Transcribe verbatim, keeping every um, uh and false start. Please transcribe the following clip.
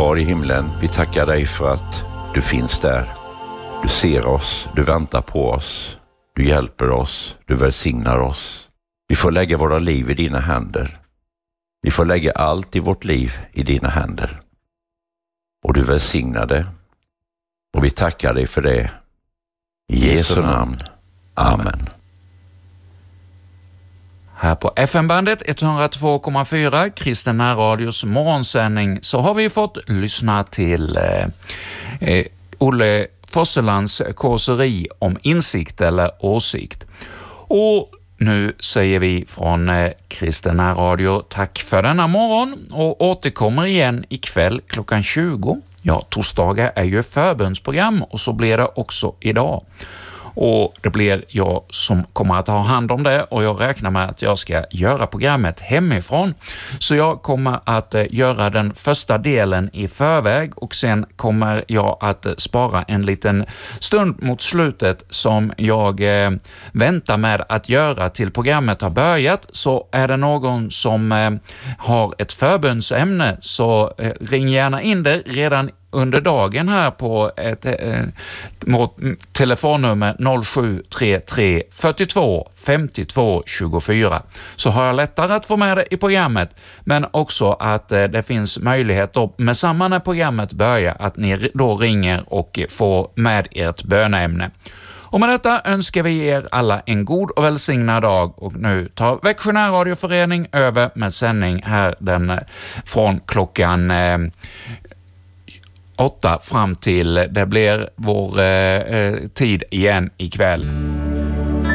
Far i himlen, vi tackar dig för att du finns där. Du ser oss, du väntar på oss, du hjälper oss, du välsignar oss. Vi får lägga våra liv i dina händer. Vi får lägga allt i vårt liv i dina händer. Och du välsignar det. Och vi tackar dig för det. I Jesu namn. Amen. Här på F M-bandet ett hundra två komma fyra, Kristen närradios morgonsändning, så har vi fått lyssna till eh, eh, Olle Fosselands kåseri om insikt eller åsikt. Och nu säger vi från eh, Kristen närradio tack för denna morgon och återkommer igen ikväll klockan tjugo. Ja, torsdagar är ju förbönsprogram och så blir det också idag. Och det blir jag som kommer att ha hand om det och jag räknar med att jag ska göra programmet hemifrån. Så jag kommer att göra den första delen i förväg och sen kommer jag att spara en liten stund mot slutet som jag eh, väntar med att göra till programmet har börjat. Så är det någon som eh, har ett förbönsämne så eh, ring gärna in det redan under dagen här på ett eh, mot telefonnummer noll sju tre tre fyrtiotvå femtiotvå tjugofyra, så har jag lättare att få med det i programmet, men också att eh, det finns möjlighet då, med samma när programmet börjar, att ni då ringer och får med ert böneämne. Och med detta önskar vi er alla en god och välsignad dag och nu tar Växjö närradioförening över med sändning här den från klockan eh, åtta fram till det blir vår eh, tid igen ikväll.